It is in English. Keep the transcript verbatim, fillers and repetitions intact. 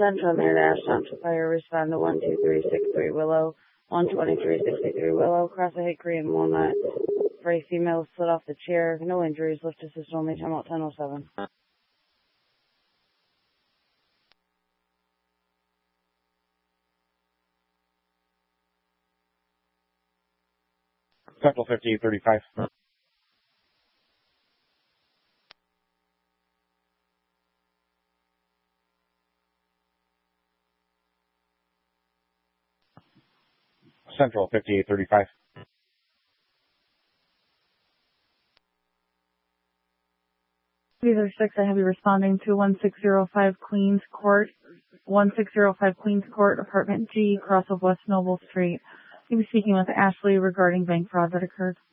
Central near the Ashton Fire. Respond to one two three six three Willow, one twenty-three sixty-three Willow. Across the Hickory and Walnut. For a female slid off the chair. No injuries. Lift assist only. Time out ten oh seven. Central fifty-eight thirty-five. Central fifty-eight thirty-five. User six, I have you responding to one six zero five Queens Court, one six zero five Queens Court, apartment G, across of West Noble Street. You'll be speaking with Ashley regarding bank fraud that occurred.